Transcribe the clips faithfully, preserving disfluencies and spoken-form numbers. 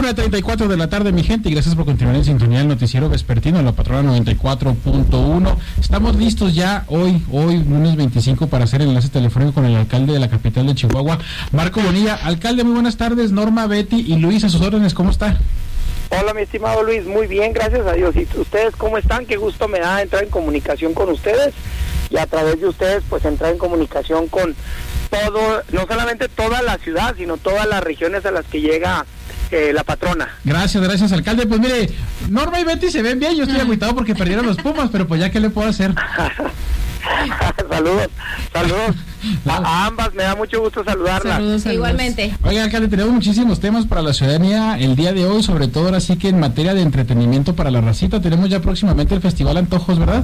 nueve treinta y cuatro de la tarde, mi gente, y gracias por continuar en sintonía del noticiero vespertino, la Patrona noventa y cuatro punto uno. Estamos listos ya hoy, hoy, lunes veinticinco, para hacer el enlace telefónico con el alcalde de la capital de Chihuahua, Marco Bonilla. Alcalde, muy buenas tardes. Norma, Betty y Luis, a sus órdenes, ¿cómo está? Hola, mi estimado Luis, muy bien, gracias a Dios. ¿Y ustedes cómo están? Qué gusto me da entrar en comunicación con ustedes y a través de ustedes, pues, entrar en comunicación con todo, no solamente toda la ciudad, sino todas las regiones a las que llega eh, la patrona. Gracias, gracias, alcalde. Pues mire, Norma y Betty se ven bien, yo estoy agüitado porque perdieron los Pumas, pero pues ya, ¿qué le puedo hacer? Saludos, saludos a, a ambas, me da mucho gusto saludarlas. Saludos, saludos. Igualmente. Oiga, alcalde, tenemos muchísimos temas para la ciudadanía el día de hoy, sobre todo ahora sí que en materia de entretenimiento para la racita. Tenemos ya próximamente el Festival Antojos, ¿verdad?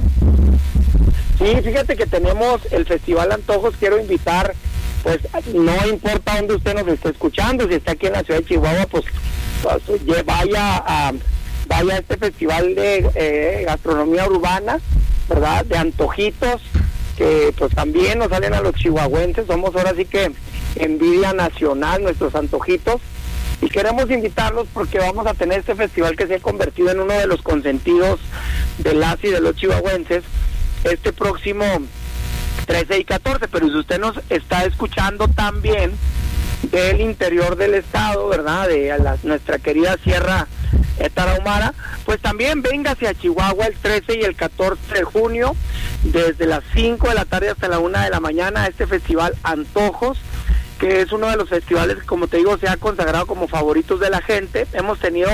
Sí, fíjate que tenemos el Festival Antojos. Quiero invitar, pues, no importa dónde usted nos esté escuchando, si está aquí en la ciudad de Chihuahua, pues, pues vaya a vaya a este festival de eh, gastronomía urbana, ¿verdad? De antojitos, que pues también nos salen a los chihuahuenses. Somos ahora sí que envidia nacional nuestros antojitos, y queremos invitarlos porque vamos a tener este festival que se ha convertido en uno de los consentidos de las y de los chihuahuenses este próximo trece y catorce. Pero si usted nos está escuchando también del interior del estado, ¿verdad? De la, nuestra querida Sierra eh, Tarahumara, pues también venga hacia Chihuahua el trece y el catorce de junio, desde las cinco de la tarde hasta la una de la mañana, a este festival Antojos, que es uno de los festivales que, como te digo, se ha consagrado como favoritos de la gente. Hemos tenido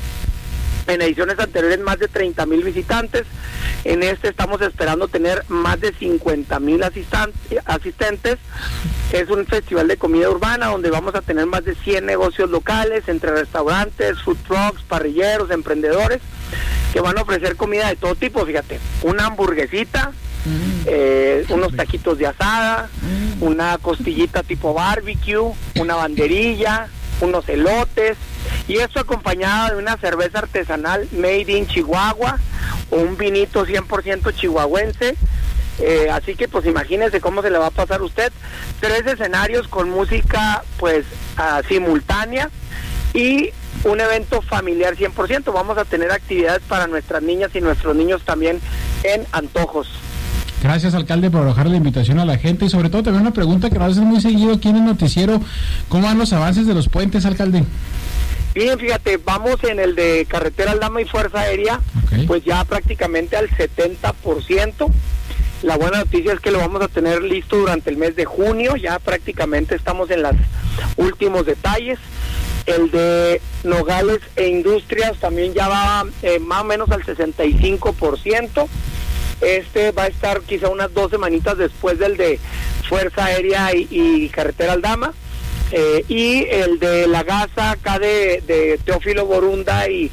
en ediciones anteriores más de treinta mil visitantes. En este estamos esperando tener más de cincuenta mil asistentes. Es un festival de comida urbana donde vamos a tener más de cien negocios locales, entre restaurantes, food trucks, parrilleros, emprendedores, que van a ofrecer comida de todo tipo. Fíjate, una hamburguesita, mm. eh, unos taquitos de asada, mm. una costillita tipo barbecue, una banderilla, unos elotes, y esto acompañado de una cerveza artesanal made in Chihuahua o un vinito cien por ciento chihuahuense. Eh, así que pues imagínense cómo se le va a pasar a usted. Tres escenarios con música pues uh, simultánea y un evento familiar cien por ciento. Vamos a tener actividades para nuestras niñas y nuestros niños también en Antojos. Gracias, alcalde, por arrojar la invitación a la gente, y sobre todo también una pregunta que nos hacen muy seguido aquí en el noticiero: ¿cómo van los avances de los puentes, alcalde? Bien, fíjate, vamos en el de Carretera Aldama y Fuerza Aérea, okay, pues ya prácticamente al setenta por ciento. La buena noticia es que lo vamos a tener listo durante el mes de junio, ya prácticamente estamos en los últimos detalles. El de Nogales e Industrias también ya va eh, más o menos al sesenta y cinco por ciento. Este va a estar quizá unas dos semanitas después del de Fuerza Aérea y, y Carretera Aldama. Eh, y el de La Gaza, acá de, de Teófilo Borunda y,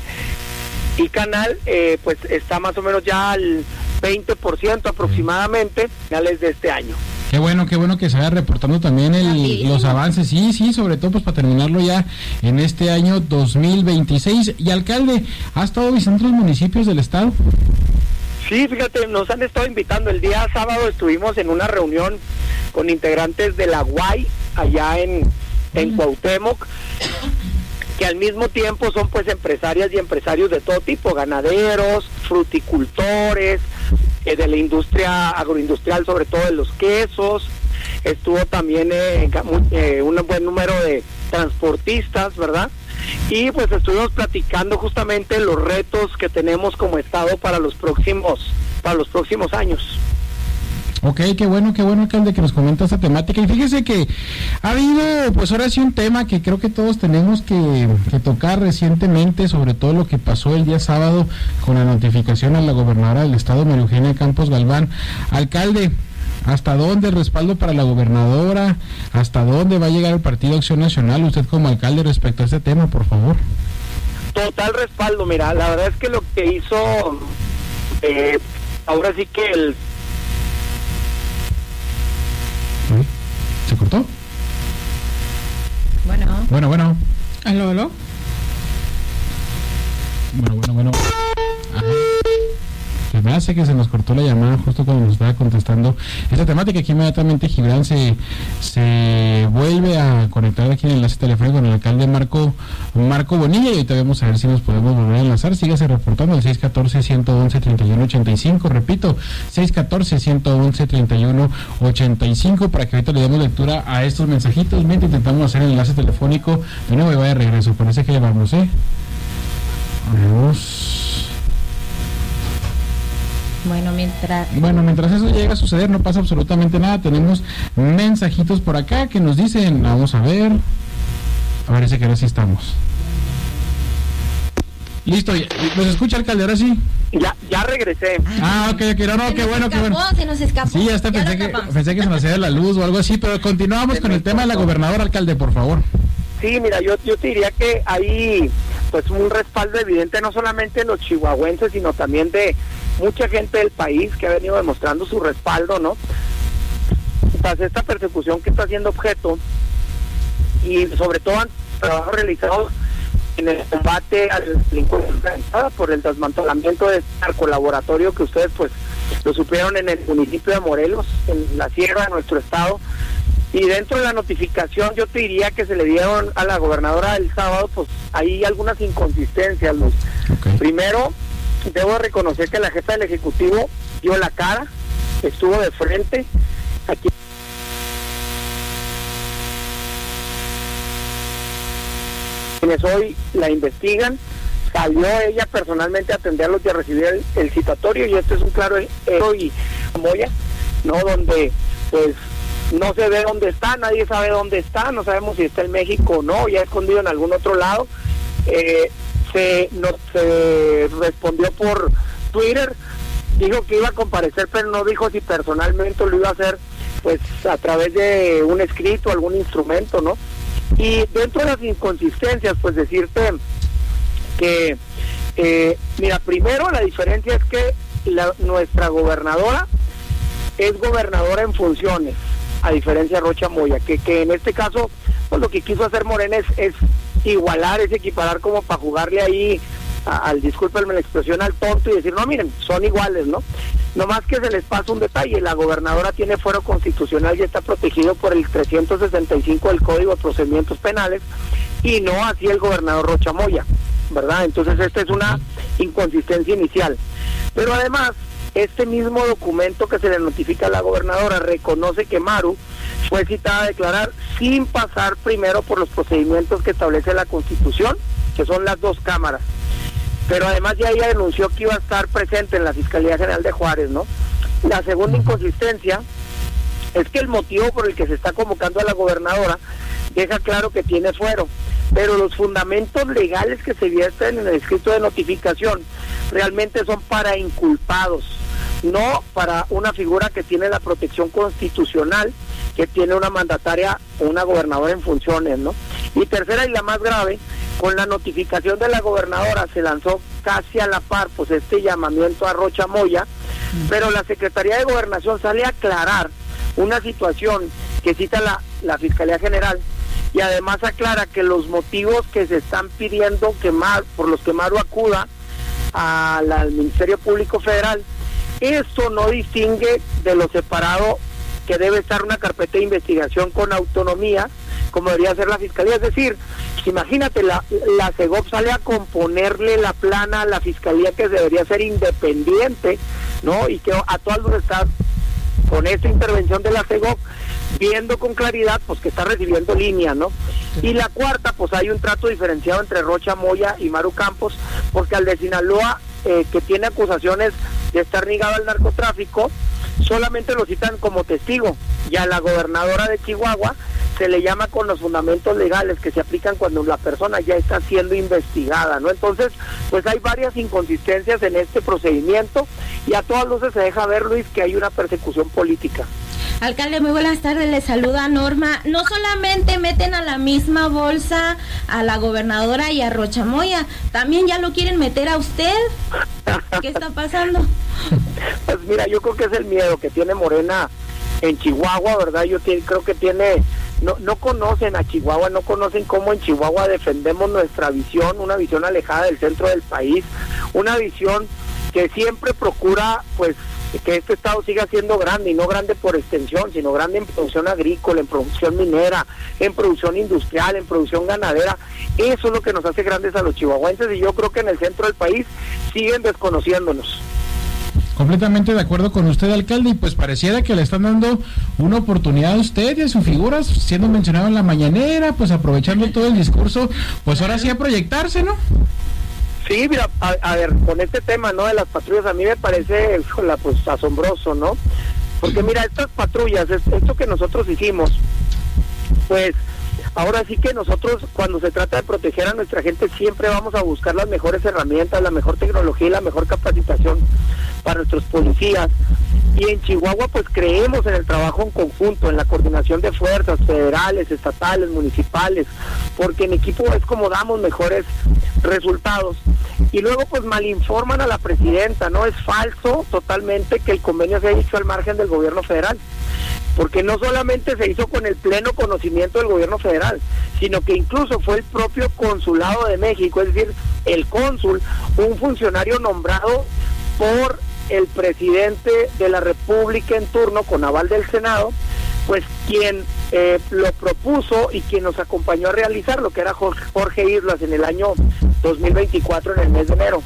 y Canal, eh, pues está más o menos ya al veinte por ciento aproximadamente, finales de este año. Qué bueno, qué bueno que se vaya reportando también el, los avances, sí, sí, sobre todo pues para terminarlo ya en este año dos mil veintiséis. Y alcalde, ¿ha estado visitando los municipios del estado? Sí, fíjate, nos han estado invitando. El día sábado estuvimos en una reunión con integrantes de la U A I, allá en, en Cuauhtémoc, que al mismo tiempo son pues empresarias y empresarios de todo tipo, ganaderos, fruticultores, eh, de la industria agroindustrial, sobre todo de los quesos. Estuvo también eh, eh, un buen número de transportistas, ¿verdad? Y pues estuvimos platicando justamente los retos que tenemos como estado para los próximos para los próximos años. Ok, qué bueno, qué bueno, alcalde, que nos comenta esta temática. Y fíjese que ha habido, pues ahora sí, un tema que creo que todos tenemos que, que tocar recientemente, sobre todo lo que pasó el día sábado con la notificación a la gobernadora del estado, María Eugenia Campos Galván. Alcalde, ¿hasta dónde el respaldo para la gobernadora? ¿Hasta dónde va a llegar el Partido Acción Nacional? Usted como alcalde, respecto a este tema, por favor. Total respaldo. Mira, la verdad es que lo que hizo, eh, ahora sí que el... ¿Se cortó? Bueno. Bueno, bueno. ¿Aló, aló? Bueno, bueno, bueno. Ajá. me hace que se nos cortó la llamada justo cuando nos estaba contestando esta temática. Aquí inmediatamente Gibran se, se vuelve a conectar aquí en el enlace telefónico con el alcalde Marco Marco Bonilla, y ahorita vamos a ver si nos podemos volver a enlazar. Sígase reportando al seis uno cuatro, uno uno uno, tres uno ocho cinco, repito, seis uno cuatro, uno uno uno, tres uno ocho cinco, para que ahorita le demos lectura a estos mensajitos mientras intentamos hacer el enlace telefónico de nuevo y vaya de regreso. Parece que ya vamos, ¿eh? Vamos. Bueno, mientras... Bueno, mientras eso llega a suceder, no pasa absolutamente nada. Tenemos mensajitos por acá que nos dicen, vamos a ver. A ver, ese que ahora sí estamos. Listo, ¿nos escucha, alcalde? Ahora sí. Ya, ya regresé. Ah, ok, ok, no, no, qué bueno, qué bueno. Se nos escapó. Sí, ya está, pensé que, pensé que se nos iba la luz o algo así, pero continuamos con el tema de la gobernadora, alcalde, por favor. Sí, mira, yo, yo te diría que hay pues un respaldo evidente no solamente de los chihuahuenses, sino también de mucha gente del país que ha venido demostrando su respaldo, ¿no? Tras esta persecución que está siendo objeto, y sobre todo han trabajos realizados en el combate a la delincuencia organizada por el desmantelamiento de este narcolaboratorio que ustedes pues lo supieron en el municipio de Morelos, en la sierra de nuestro estado. Y dentro de la notificación yo te diría que se le dieron a la gobernadora el sábado, pues hay algunas inconsistencias, Luis. Okay. Primero, debo reconocer que la jefa del Ejecutivo dio la cara, estuvo de frente. Aquí quienes hoy la investigan, salió ella personalmente a atenderlos y a recibir el, el citatorio, y este es un claro ejemplo y Moya, ¿no? Donde pues no se ve dónde está, nadie sabe dónde está, no sabemos si está en México o no, ya escondido en algún otro lado. Eh, se, no, se respondió por Twitter, dijo que iba a comparecer, pero no dijo si personalmente lo iba a hacer, pues a través de un escrito, algún instrumento, ¿no? Y dentro de las inconsistencias, pues decirte que, eh, mira, primero la diferencia es que la, nuestra gobernadora es gobernadora en funciones, a diferencia de Rocha Moya, que, que en este caso, pues lo que quiso hacer Morena es, es igualar, es equiparar como para jugarle ahí a, al, discúlpenme la expresión, al tonto y decir, no, miren, son iguales, ¿no? Nomás que se les pasa un detalle, la gobernadora tiene fuero constitucional y está protegido por el trescientos sesenta y cinco del Código de Procedimientos Penales, y no así el gobernador Rocha Moya, ¿verdad? Entonces esta es una inconsistencia inicial. Pero además, este mismo documento que se le notifica a la gobernadora reconoce que Maru fue citada a declarar sin pasar primero por los procedimientos que establece la Constitución, que son las dos cámaras. Pero además ya ella denunció que iba a estar presente en la Fiscalía General de Juárez, ¿no? La segunda inconsistencia es que el motivo por el que se está convocando a la gobernadora deja claro que tiene fuero, pero los fundamentos legales que se vierten en el escrito de notificación realmente son para inculpados, no para una figura que tiene la protección constitucional, que tiene una mandataria o una gobernadora en funciones, ¿no? Y tercera y la más grave, con la notificación de la gobernadora se lanzó casi a la par pues este llamamiento a Rocha Moya, pero la Secretaría de Gobernación sale a aclarar una situación que cita la, la Fiscalía General, y además aclara que los motivos que se están pidiendo que Mar, por los que Maru acuda a la, al Ministerio Público Federal, eso no distingue de lo separado que debe estar una carpeta de investigación con autonomía, como debería ser la Fiscalía. Es decir, imagínate, la, la Segov sale a componerle la plana a la Fiscalía, que debería ser independiente, ¿no? Y que a todas luces está con esta intervención de la Segov viendo con claridad pues que está recibiendo línea, ¿no? Y la cuarta, pues hay un trato diferenciado entre Rocha Moya y Maru Campos, porque al de Sinaloa, eh, que tiene acusaciones de estar ligado al narcotráfico, solamente lo citan como testigo, y a la gobernadora de Chihuahua se le llama con los fundamentos legales que se aplican cuando la persona ya está siendo investigada, ¿no? Entonces, pues hay varias inconsistencias en este procedimiento, y a todas luces se deja ver, Luis, que hay una persecución política. Alcalde, muy buenas tardes, le saluda Norma. No solamente meten a la misma bolsa a la gobernadora y a Rocha Moya, también ya lo quieren meter a usted. ¿Qué está pasando? Pues mira, yo creo que es el miedo que tiene Morena en Chihuahua, ¿verdad? Yo t- creo que tiene, no, no conocen a Chihuahua, no conocen cómo en Chihuahua defendemos nuestra visión, una visión alejada del centro del país, una visión que siempre procura pues que este estado siga siendo grande, y no grande por extensión, sino grande en producción agrícola, en producción minera, en producción industrial, en producción ganadera. Eso es lo que nos hace grandes a los chihuahuenses, y yo creo que en el centro del país siguen desconociéndonos. Completamente de acuerdo con usted, alcalde, y pues pareciera que le están dando una oportunidad a usted y a sus figuras, siendo mencionado en la mañanera, pues aprovechando todo el discurso, pues ahora sí a proyectarse, ¿no? Sí, mira, a, a ver, con este tema, ¿no?, de las patrullas, a mí me parece, híjola, pues asombroso, ¿no? Porque mira, estas patrullas, esto que nosotros hicimos, pues ahora sí que nosotros, cuando se trata de proteger a nuestra gente, siempre vamos a buscar las mejores herramientas, la mejor tecnología y la mejor capacitación para nuestros policías. Y en Chihuahua pues creemos en el trabajo en conjunto, en la coordinación de fuerzas federales, estatales, municipales, porque en equipo es como damos mejores resultados. Y luego pues malinforman a la presidenta, ¿no? Es falso totalmente que el convenio se haya hecho al margen del gobierno federal, porque no solamente se hizo con el pleno conocimiento del gobierno federal, sino que incluso fue el propio Consulado de México, es decir, el cónsul, un funcionario nombrado por el presidente de la República en turno, con aval del Senado, pues quien eh, lo propuso y quien nos acompañó a realizarlo, que era Jorge, Jorge Islas, en el año dos mil veinticuatro, en el mes de enero.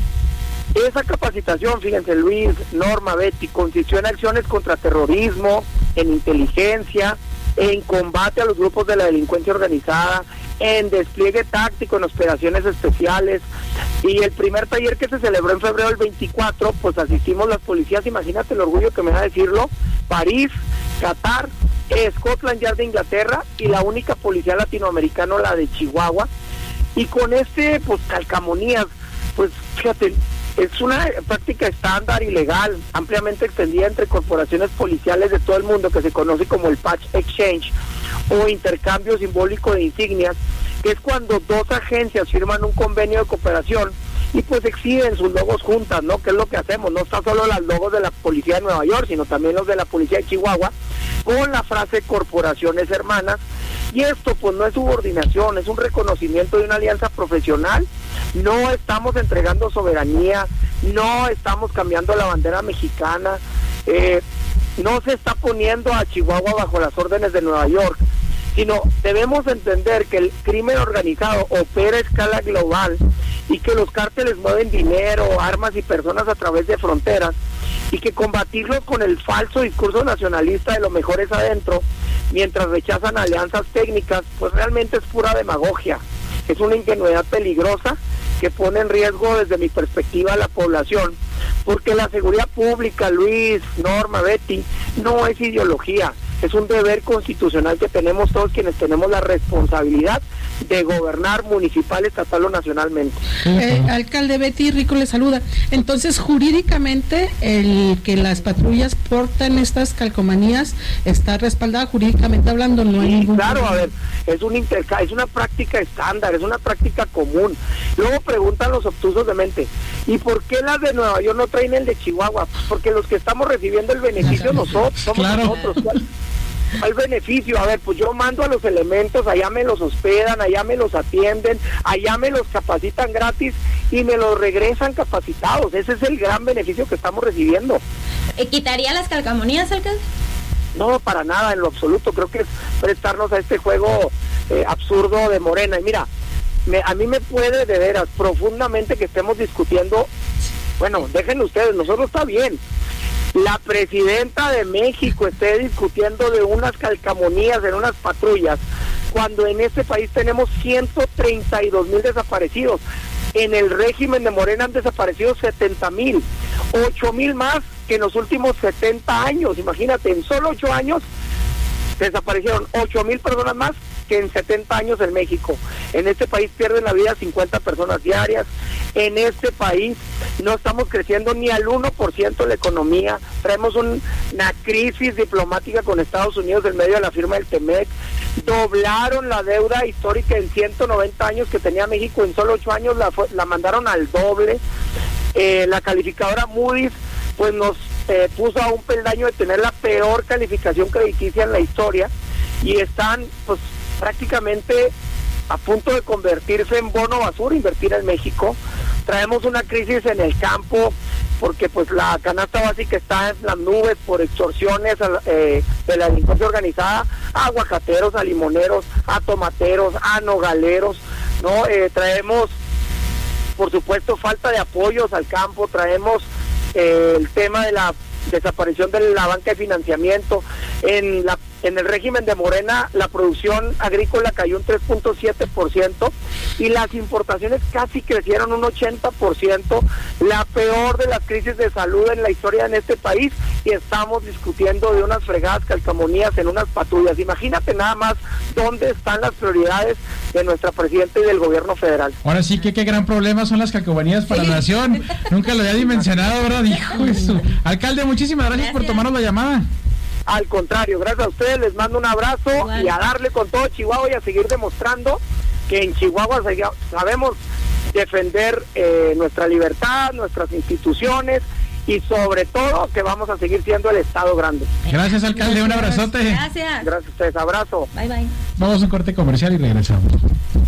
Esa capacitación, fíjense, Luis, Norma, Betty, consistió en acciones contra terrorismo, en inteligencia, en combate a los grupos de la delincuencia organizada, en despliegue táctico, en operaciones especiales. Y el primer taller que se celebró en febrero del veinticuatro, pues asistimos las policías, imagínate el orgullo que me da decirlo, París, Qatar, Scotland Yard de Inglaterra, y la única policía latinoamericana, la de Chihuahua. Y con este, pues calcamonías, pues fíjate, es una práctica estándar y legal, ampliamente extendida entre corporaciones policiales de todo el mundo, que se conoce como el Patch Exchange, o intercambio simbólico de insignias, que es cuando dos agencias firman un convenio de cooperación y pues exhiben sus logos juntas, ¿no? Que es lo que hacemos, no está solo los logos de la policía de Nueva York, sino también los de la policía de Chihuahua, con la frase corporaciones hermanas. Y esto pues no es subordinación, es un reconocimiento de una alianza profesional. No estamos entregando soberanía, no estamos cambiando la bandera mexicana, eh, no se está poniendo a Chihuahua bajo las órdenes de Nueva York, sino debemos entender que el crimen organizado opera a escala global y que los cárteles mueven dinero, armas y personas a través de fronteras, y que combatirlos con el falso discurso nacionalista de lo mejor es adentro, mientras rechazan alianzas técnicas, pues realmente es pura demagogia. Es una ingenuidad peligrosa que pone en riesgo, desde mi perspectiva, a la población, porque la seguridad pública, Luis, Norma, Betty, no es ideología, es un deber constitucional que tenemos todos quienes tenemos la responsabilidad de gobernar municipal, estatal o nacionalmente. Eh, alcalde, Betty Rico le saluda. Entonces, jurídicamente, el que las patrullas portan estas calcomanías está respaldada jurídicamente hablando, no hay sí, ningún claro, problema. A ver, es un interca es una práctica estándar, es una práctica común. Luego preguntan los obtusos de mente, ¿y por qué las de Nueva York no traen el de Chihuahua? Pues porque los que estamos recibiendo el beneficio nosotros, somos claro. nosotros. ¿Cuál? Al beneficio, a ver, pues yo mando a los elementos, allá me los hospedan, allá me los atienden, allá me los capacitan gratis y me los regresan capacitados. Ese es el gran beneficio que estamos recibiendo. ¿Quitaría las calcamonías, alcalde? No, para nada, en lo absoluto. Creo que es prestarnos a este juego eh, absurdo de Morena. Y mira, me, a mí me puede de veras profundamente que estemos discutiendo, bueno, déjenlo ustedes, nosotros está bien. La presidenta de México esté discutiendo de unas calcamonías en unas patrullas, cuando en este país tenemos ciento treinta y dos mil desaparecidos. En el régimen de Morena han desaparecido setenta mil, ocho mil más que en los últimos setenta años. Imagínate, en solo ocho años desaparecieron ocho mil personas más que en setenta años en México. En este país pierden la vida cincuenta personas diarias. En este país no estamos creciendo ni al uno por ciento la economía. Traemos un, una crisis diplomática con Estados Unidos en medio de la firma del Temec. Doblaron la deuda histórica en ciento noventa años que tenía México. En solo ocho años la, la mandaron al doble. Eh, la calificadora Moody's pues nos eh, puso a un peldaño de tener la peor calificación crediticia en la historia, y están pues prácticamente a punto de convertirse en bono basura invertir en México. Traemos una crisis en el campo, porque pues la canasta básica está en las nubes por extorsiones eh, de la delincuencia organizada a aguacateros, a limoneros, a tomateros, a nogaleros, ¿no? Eh, traemos, por supuesto, falta de apoyos al campo, traemos eh, el tema de la desaparición de la banca de financiamiento. En la en el régimen de Morena la producción agrícola cayó un tres punto siete por ciento y las importaciones casi crecieron un ochenta por ciento, la peor de las crisis de salud en la historia en este país, y estamos discutiendo de unas fregadas calcamonías en unas patrullas. Imagínate nada más dónde están las prioridades de nuestra presidenta y del gobierno federal. Ahora sí que qué gran problema son las calcomanías para la nación. Nunca lo había dimensionado, ¿verdad? Hijo eso. Alcalde, muchísimas gracias, gracias por tomarnos la llamada. Al contrario, gracias a ustedes, les mando un abrazo. Igual. Y a darle con todo Chihuahua y a seguir demostrando que en Chihuahua sabemos defender eh, nuestra libertad, nuestras instituciones y sobre todo que vamos a seguir siendo el Estado grande. Gracias, alcalde, un abrazote. Gracias. Gracias a ustedes, abrazo. Bye, bye. Vamos a un corte comercial y regresamos.